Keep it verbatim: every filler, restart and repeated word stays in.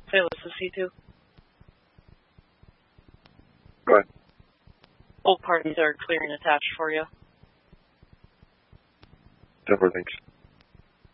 Sailor, this is C two. Go ahead. Both parties are clear and attached for you. Denver, thanks.